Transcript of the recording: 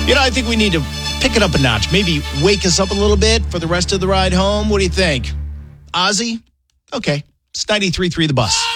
I think we need to pick it up a notch. Maybe wake us up a little bit for the rest of the ride home. What do you think? Ozzy? Okay. It's 93.3 The Bus.